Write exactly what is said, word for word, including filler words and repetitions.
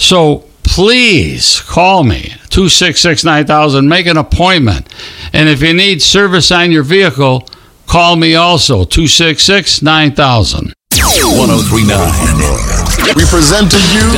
So please call me, two six six, nine thousand, make an appointment. And if you need service on your vehicle, call me also, two six six, nine thousand. one oh three point nine. We present to you